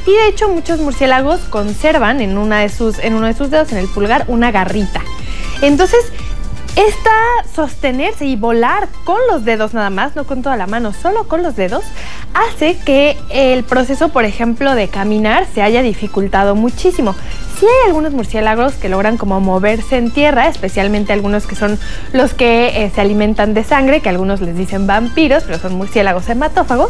y de hecho muchos murciélagos conservan en uno de sus dedos, en el pulgar, una garrita. Entonces, sostenerse y volar con los dedos nada más, no con toda la mano, solo con los dedos, hace que el proceso, por ejemplo, de caminar se haya dificultado muchísimo. Sí hay algunos murciélagos que logran como moverse en tierra, especialmente algunos que son los que se alimentan de sangre, que algunos les dicen vampiros, pero son murciélagos hematófagos.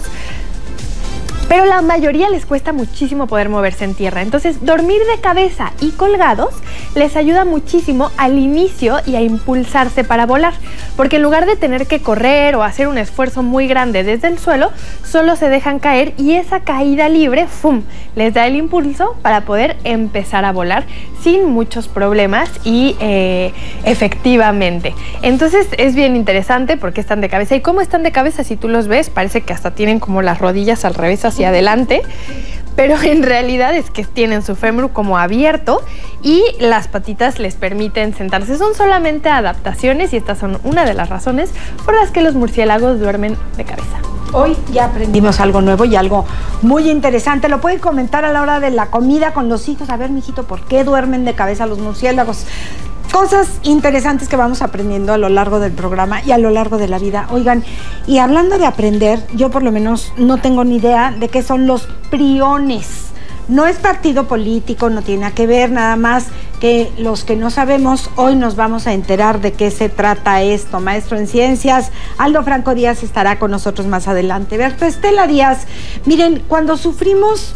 Pero la mayoría les cuesta muchísimo poder moverse en tierra. Entonces, dormir de cabeza y colgados les ayuda muchísimo al inicio y a impulsarse para volar. Porque en lugar de tener que correr o hacer un esfuerzo muy grande desde el suelo, solo se dejan caer y esa caída libre, ¡fum!, les da el impulso para poder empezar a volar sin muchos problemas y efectivamente. Entonces, es bien interesante porque están de cabeza. ¿Y cómo están de cabeza? Si tú los ves, parece que hasta tienen como las rodillas al revés hacia adelante, pero en realidad es que tienen su fémur como abierto y las patitas les permiten sentarse. Son solamente adaptaciones y estas son una de las razones por las que los murciélagos duermen de cabeza. Hoy ya aprendimos algo nuevo y algo muy interesante. Lo pueden comentar a la hora de la comida con los hijos. A ver, mijito, ¿por qué duermen de cabeza los murciélagos? Cosas interesantes que vamos aprendiendo a lo largo del programa y a lo largo de la vida. Oigan, y hablando de aprender, yo por lo menos no tengo ni idea de qué son los priones. No es partido político, no tiene nada que ver, nada más que los que no sabemos, hoy nos vamos a enterar de qué se trata esto. Maestro en ciencias, Aldo Franco Díaz estará con nosotros más adelante. Berta Estela Díaz, miren, cuando sufrimos,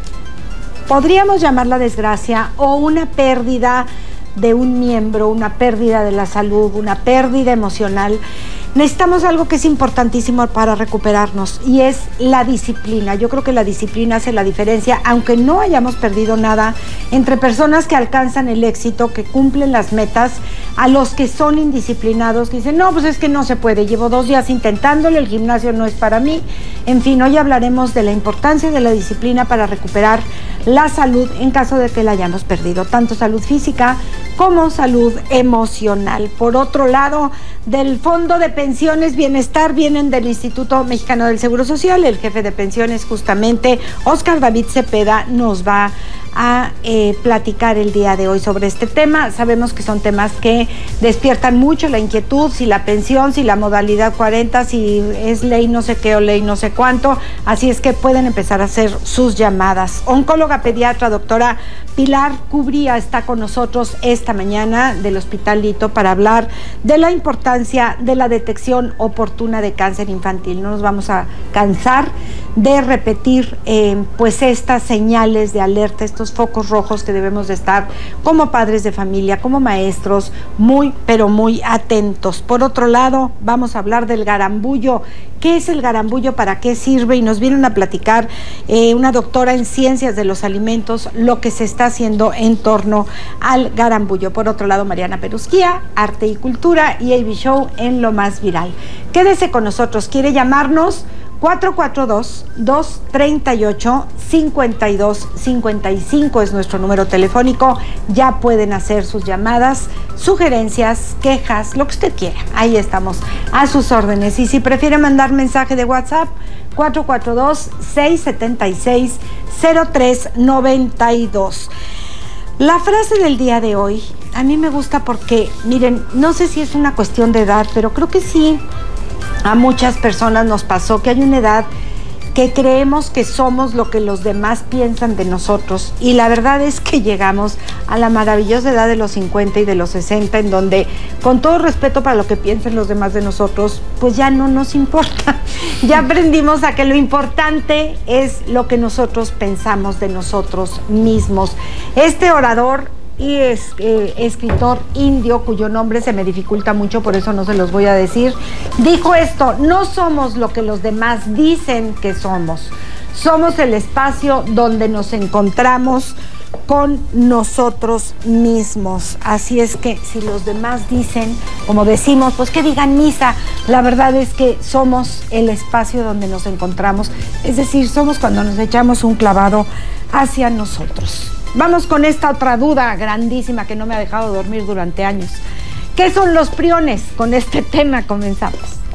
podríamos llamarla desgracia o una pérdida de un miembro, una pérdida de la salud, una pérdida emocional, necesitamos algo que es importantísimo para recuperarnos y es la disciplina. Yo creo que la disciplina hace la diferencia, aunque no hayamos perdido nada, entre personas que alcanzan el éxito, que cumplen las metas, a los que son indisciplinados, que dicen, no, pues es que no se puede, llevo 2 días intentándolo, el gimnasio no es para mí. En fin, hoy hablaremos de la importancia de la disciplina para recuperar la salud en caso de que la hayamos perdido, tanto salud física como salud emocional. Por otro lado, del Fondo de Pensiones Bienestar vienen del Instituto Mexicano del Seguro Social. El jefe de pensiones, justamente, Óscar David Cepeda, nos va a platicar el día de hoy sobre este tema. Sabemos que son temas que despiertan mucho la inquietud, si la pensión, si la modalidad 40, si es ley no sé qué o ley no sé cuánto, así es que pueden empezar a hacer sus llamadas. Oncóloga pediatra, doctora Pilar Cubría, está con nosotros esta mañana del Hospital Lito para hablar de la importancia de la detección oportuna de cáncer infantil. No nos vamos a cansar de repetir pues estas señales de alerta, estos focos rojos que debemos de estar como padres de familia, como maestros, muy pero muy atentos. Por otro lado, vamos a hablar del garambullo. ¿Qué es el garambullo? ¿Para qué sirve? Y nos vienen a platicar una doctora en ciencias de los alimentos lo que se está haciendo en torno al garambullo. Por otro lado, Mariana Perusquía, arte y cultura, y AB Show en lo más viral. Quédese con nosotros. ¿Quiere llamarnos? 442-238-5255 es nuestro número telefónico. Ya pueden hacer sus llamadas, sugerencias, quejas, lo que usted quiera. Ahí estamos a sus órdenes. Y si prefiere mandar mensaje de WhatsApp, 442-676-0392. La frase del día de hoy a mí me gusta porque, miren, no sé si es una cuestión de edad, pero creo que sí. A muchas personas nos pasó que hay una edad que creemos que somos lo que los demás piensan de nosotros, y la verdad es que llegamos a la maravillosa edad de los 50 y de los 60, en donde, con todo respeto para lo que piensen los demás de nosotros, pues ya no nos importa. Ya aprendimos a que lo importante es lo que nosotros pensamos de nosotros mismos. Este orador y escritor indio, cuyo nombre se me dificulta mucho, por eso no se los voy a decir, dijo esto: no somos lo que los demás dicen que somos, somos el espacio donde nos encontramos con nosotros mismos. Así es que si los demás dicen, como decimos, pues que digan misa. La verdad es que somos el espacio donde nos encontramos, es decir, somos cuando nos echamos un clavado hacia nosotros. Vamos con esta otra duda grandísima que no me ha dejado dormir durante años. ¿Qué son los priones? Con este tema comenzamos.